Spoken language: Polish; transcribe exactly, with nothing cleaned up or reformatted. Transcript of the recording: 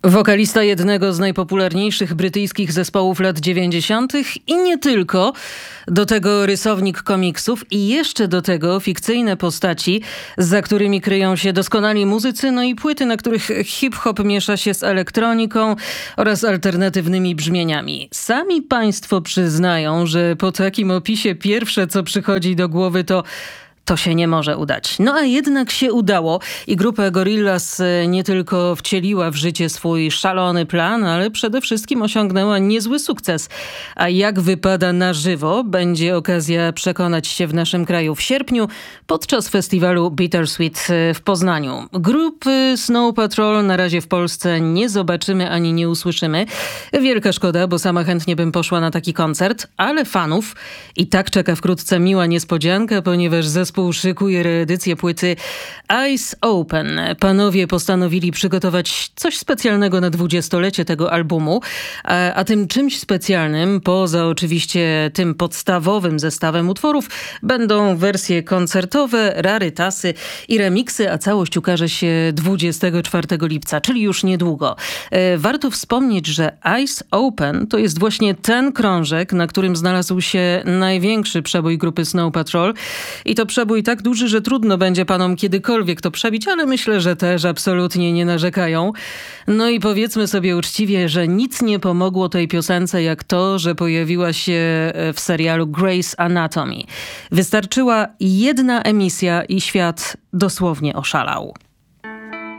Wokalista jednego z najpopularniejszych brytyjskich zespołów lat dziewięćdziesiątych i nie tylko. Do tego rysownik komiksów i jeszcze do tego fikcyjne postaci, za którymi kryją się doskonali muzycy, no i płyty, na których hip-hop miesza się z elektroniką oraz alternatywnymi brzmieniami. Sami państwo przyznają, że po takim opisie pierwsze, co przychodzi do głowy, to To się nie może udać. No a jednak się udało i grupa Gorillaz nie tylko wcieliła w życie swój szalony plan, ale przede wszystkim osiągnęła niezły sukces. A jak wypada na żywo, będzie okazja przekonać się w naszym kraju w sierpniu podczas festiwalu Bittersweet w Poznaniu. Grupy Snow Patrol na razie w Polsce nie zobaczymy ani nie usłyszymy. Wielka szkoda, bo sama chętnie bym poszła na taki koncert, ale fanów i tak czeka wkrótce miła niespodzianka, ponieważ zespół Zespół szykuje reedycję płyty Eyes Open. Panowie postanowili przygotować coś specjalnego na dwudziestolecie tego albumu, a, a tym czymś specjalnym, poza oczywiście tym podstawowym zestawem utworów, będą wersje koncertowe, rarytasy i remiksy, a całość ukaże się dwudziestego czwartego lipca, czyli już niedługo. E, warto wspomnieć, że Eyes Open to jest właśnie ten krążek, na którym znalazł się największy przebój grupy Snow Patrol i to przebój tak duży, że trudno będzie panom kiedykolwiek to przebić, ale myślę, że też absolutnie nie narzekają. No i powiedzmy sobie uczciwie, że nic nie pomogło tej piosence jak to, że pojawiła się w serialu Grey's Anatomy. Wystarczyła jedna emisja i świat dosłownie oszalał.